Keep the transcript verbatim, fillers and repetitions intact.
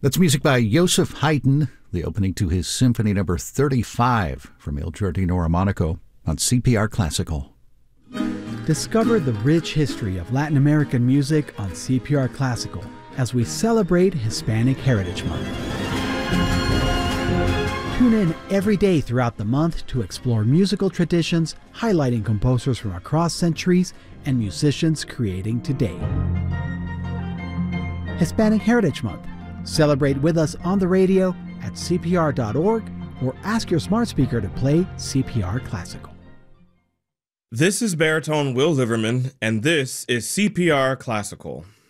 That's music by Joseph Haydn, the opening to his Symphony Number thirty-five from Il Giardino Romanico on C P R Classical. Discover the rich history of Latin American music on C P R Classical as we celebrate Hispanic Heritage Month. Tune in every day throughout the month to explore musical traditions, highlighting composers from across centuries and musicians creating today. Hispanic Heritage Month. Celebrate with us on the radio at C P R dot org or ask your smart speaker to play C P R Classical. This is baritone Will Liverman, and this is C P R Classical.